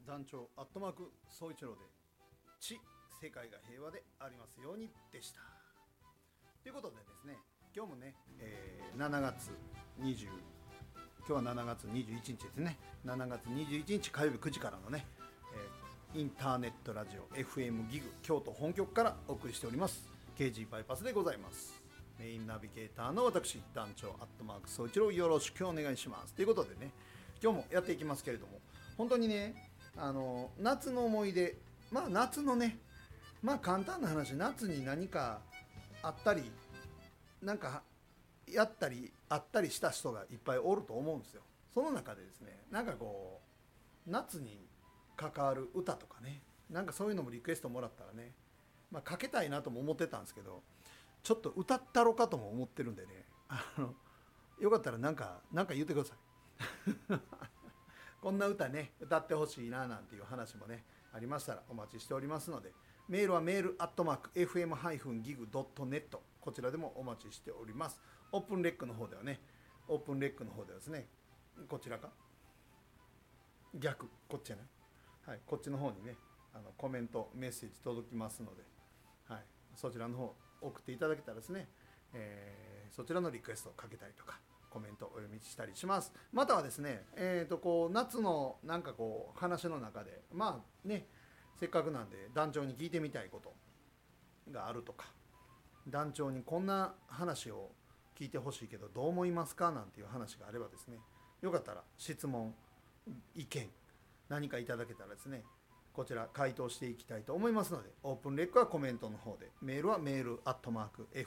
団長アットマーク総一郎で世界が平和でありますようにでした。ということでですね、今日もね、7月20今日は7月21日ですね。7月21日火曜日9時からのね、インターネットラジオ FM ギグ京都本局からお送りしております KG バイパスでございます。メインナビゲーターの私団長アットマーク総一郎、よろしくお願いしますということでね、今日もやっていきますけれども、本当にね、夏の思い出、夏のね、簡単な話、夏に何かあったりなんかやったりあったりした人がいっぱいおると思うんですよ。その中でですね、なんかこう夏に関わる歌とかね、なんかそういうのもリクエストもらったらね、かけたいなとも思ってたんですけど、ちょっと歌ったろかとも思ってるんでね、よかったらなんか言ってくださいこんな歌ね歌ってほしいななんていう話もねありましたらお待ちしておりますので、メールはメールアットマーク FM-gig.net、 こちらでもお待ちしております。オープンレックの方ではですね、こちらか逆こっちやね、はい、こっちの方にねコメントメッセージ届きますので、はい、そちらの方送っていただけたらですね、そちらのリクエストをかけたりとかコメントお読みしたりします。またはですね、こう夏のなんかこう話の中でせっかくなんで団長に聞いてみたいことがあるとか、団長にこんな話を聞いてほしいけどどう思いますかなんていう話があればですね、よかったら質問意見何かいただけたらですね、こちら回答していきたいと思いますので、オープンレックはコメントの方で、メールはメールアットマーク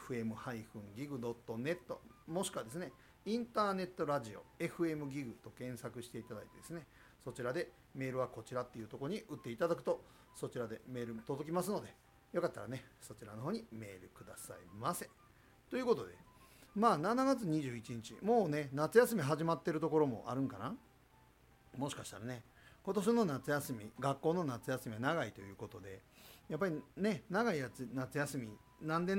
FM-gig.net、 もしくはですねインターネットラジオ FM ギグと検索していただいてですね、そちらでメールはこちらっていうところに打っていただくと、そちらでメール届きますので、よかったらねそちらの方にメールくださいませ。ということで、7月21日、もうね夏休み始まってるところもあるんかな。もしかしたらね、今年の夏休み、学校の夏休みは長いということで、やっぱりね長い夏休みなんで